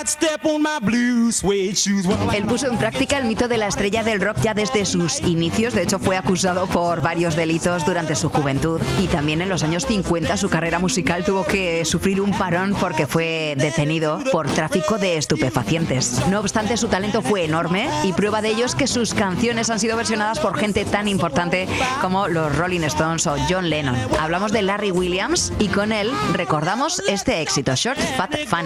Él puso en práctica el mito de la estrella del rock ya desde sus inicios. De hecho, fue acusado por varios delitos durante su juventud. Y también en los años 50 su carrera musical tuvo que sufrir un parón porque fue detenido por tráfico de estupefacientes. No obstante, su talento fue enorme y prueba de ello es que sus canciones han sido versionadas por gente tan importante como los Rolling Stones o John Lennon. Hablamos de Larry Williams y con él recordamos este éxito, Short Fat Funny.